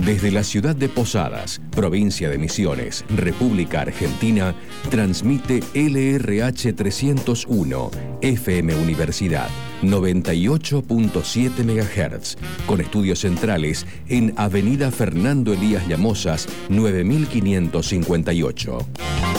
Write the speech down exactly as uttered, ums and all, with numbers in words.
Desde la ciudad de Posadas, provincia de Misiones, República Argentina, transmite L R H trescientos uno, F M Universidad, noventa y ocho punto siete megahertz, con estudios centrales en Avenida Fernando Elías Llamosas, nueve mil quinientos cincuenta y ocho.